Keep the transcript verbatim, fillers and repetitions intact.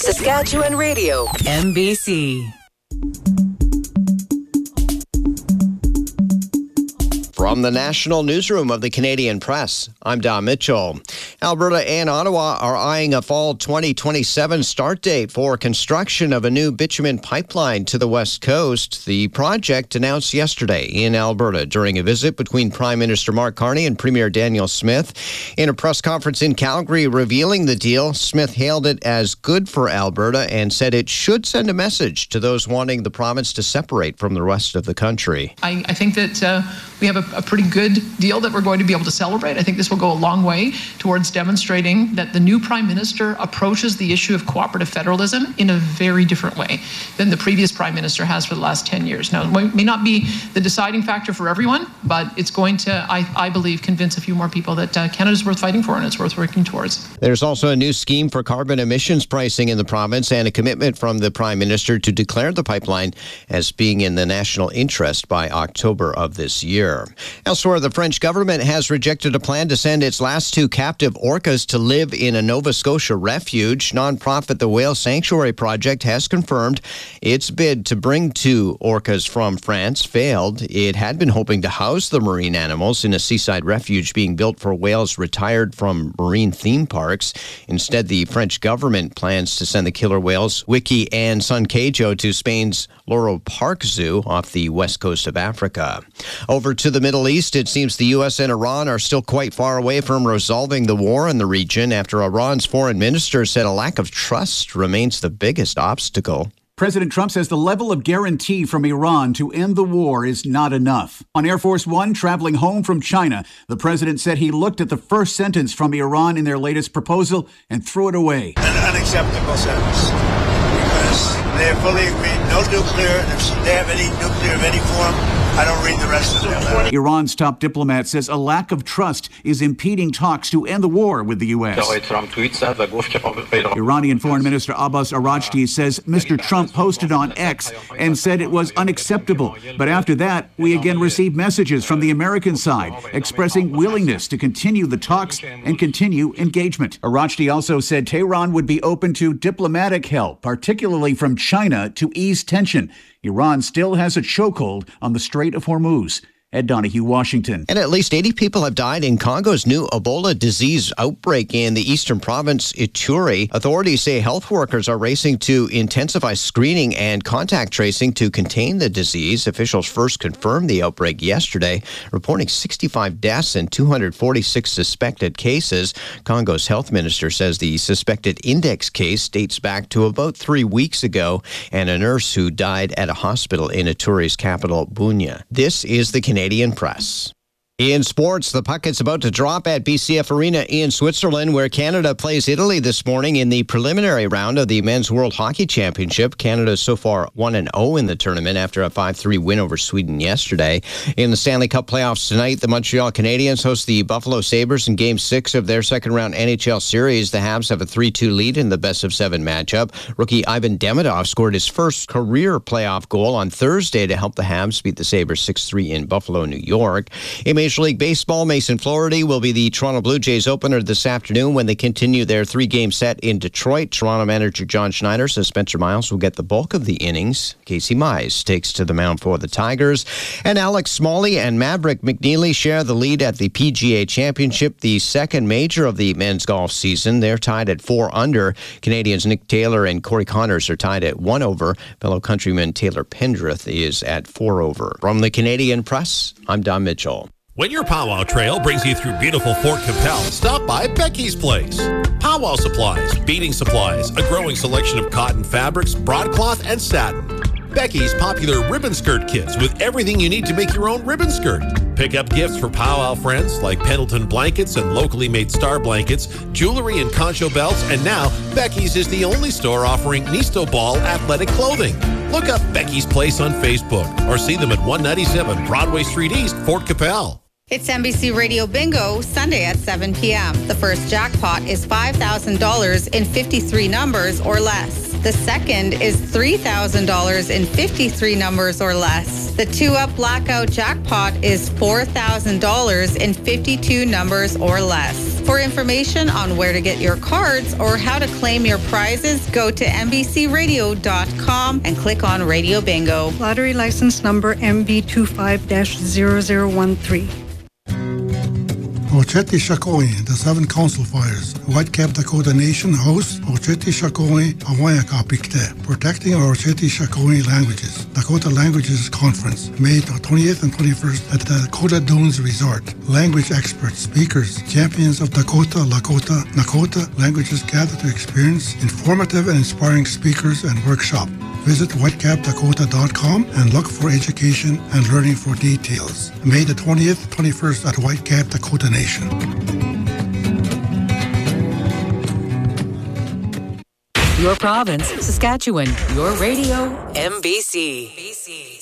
Saskatchewan Radio, M B C. From the National Newsroom of the Canadian Press, I'm Don Mitchell. Alberta and Ottawa are eyeing a fall twenty twenty-seven start date for construction of a new bitumen pipeline to the West Coast. The project announced yesterday in Alberta during a visit between Prime Minister Mark Carney and Premier Danielle Smith. In a press conference in Calgary revealing the deal, Smith hailed it as good for Alberta and said it should send a message to those wanting the province to separate from the rest of the country. I, I think that uh, we have a a pretty good deal that we're going to be able to celebrate. I think this will go a long way towards demonstrating that the new Prime Minister approaches the issue of cooperative federalism in a very different way than the previous Prime Minister has for the last ten years. Now, it may not be the deciding factor for everyone, but it's going to, I, I believe, convince a few more people that uh, Canada's worth fighting for and it's worth working towards. There's also a new scheme for carbon emissions pricing in the province and a commitment from the Prime Minister to declare the pipeline as being in the national interest by October of this year. Elsewhere, the French government has rejected a plan to send its last two captive orcas to live in a Nova Scotia refuge. Nonprofit The Whale Sanctuary Project has confirmed its bid to bring two orcas from France failed. It had been hoping to house the marine animals in a seaside refuge being built for whales retired from marine theme parks. Instead, the French government plans to send the killer whales Wiki and Sunkejo to Spain's Loro Park Zoo off the west coast of Africa. Over to the Middle East, it seems the U S and Iran are still quite far away from resolving the war in the region after Iran's foreign minister said a lack of trust remains the biggest obstacle. President Trump says the level of guarantee from Iran to end the war is not enough. On Air Force One, traveling home from China, the president said he looked at the first sentence from Iran in their latest proposal and threw it away. An unacceptable sentence because they're fully agreed, no nuclear. If they have any nuclear of any form, I don't read the rest of it. Iran's top diplomat says a lack of trust is impeding talks to end the war with the U S. Iranian Foreign Minister Abbas Araghchi says Mister Trump posted on X and said it was unacceptable. But after that, we again received messages from the American side expressing willingness to continue the talks and continue engagement. Araghchi also said Tehran would be open to diplomatic help, particularly from China, to ease tension. Iran still has a chokehold on the Strait of Hormuz. Ed Donahue, Washington. And at least eighty people have died in Congo's new Ebola disease outbreak in the eastern province, Ituri. Authorities say health workers are racing to intensify screening and contact tracing to contain the disease. Officials first confirmed the outbreak yesterday, reporting sixty-five deaths and two hundred forty-six suspected cases. Congo's health minister says the suspected index case dates back to about three weeks ago and a nurse who died at a hospital in Ituri's capital, Bunia. This is the Canadian Canadian Press. In sports, the puck is about to drop at B C F Arena in Switzerland, where Canada plays Italy this morning in the preliminary round of the Men's World Hockey Championship. Canada is so far one and oh in the tournament after a five three win over Sweden yesterday. In the Stanley Cup playoffs tonight, the Montreal Canadiens host the Buffalo Sabres in Game six of their second-round N H L series. The Habs have a three two lead in the best-of-seven matchup. Rookie Ivan Demidov scored his first career playoff goal on Thursday to help the Habs beat the Sabres six three in Buffalo, New York. In Major League Baseball, Mason Flaherty will be the Toronto Blue Jays opener this afternoon when they continue their three-game set in Detroit. Toronto manager John Schneider says Spencer Miles will get the bulk of the innings. Casey Mize takes to the mound for the Tigers. And Alex Smalley and Maverick McNeely share the lead at the P G A Championship, the second major of the men's golf season. They're tied at four under. Canadians Nick Taylor and Corey Connors are tied at one over. Fellow countryman Taylor Pendrith is at four over. From the Canadian Press, I'm Don Mitchell. When your powwow trail brings you through beautiful Fort Capel, stop by Becky's Place. Powwow supplies, beading supplies, a growing selection of cotton fabrics, broadcloth, and satin. Becky's popular ribbon skirt kits with everything you need to make your own ribbon skirt. Pick up gifts for powwow friends like Pendleton blankets and locally made star blankets, jewelry and concho belts, and now Becky's is the only store offering Nisto Ball athletic clothing. Look up Becky's Place on Facebook or see them at one ninety-seven Broadway Street East, Fort Capel. It's N B C Radio Bingo, Sunday at seven p.m. The first jackpot is five thousand dollars in fifty-three numbers or less. The second is three thousand dollars in fifty-three numbers or less. The two-up blackout jackpot is four thousand dollars in fifty-two numbers or less. For information on where to get your cards or how to claim your prizes, go to N B C radio dot com and click on Radio Bingo. Lottery license number M B two five dash zero zero one three. Ocheti Shakoi, the Seven Council Fires. Whitecap Dakota Nation hosts Ocheti Shakoi Awayaka Pikte, protecting our Ocheti Shakoi languages. Dakota Languages Conference, May twentieth and twenty-first at the Dakota Dunes Resort. Language experts, speakers, champions of Dakota, Lakota, Nakota languages gather to experience informative and inspiring speakers and workshop. Visit whitecap dakota dot com and look for education and learning for details. May the twentieth, twenty-first at Whitecap Dakota Nation. Your province, Saskatchewan. Your radio, M B C.